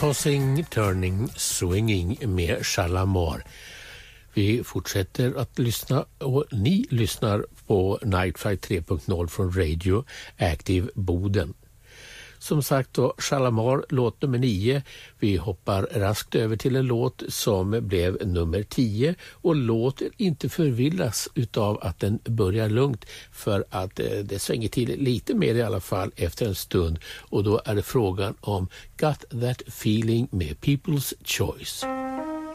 Tossing, turning, swinging med Shalamar. Vi fortsätter att lyssna och ni lyssnar på Night Flight 3.0 från Radio Active Boden. Som sagt då, Shalamar, låt nummer 9. Vi hoppar raskt över till en låt som blev nummer 10 och låter inte förvillas utav att den börjar lugnt, för att det svänger till lite mer i alla fall efter en stund, och då är det frågan om Got That Feeling med People's Choice.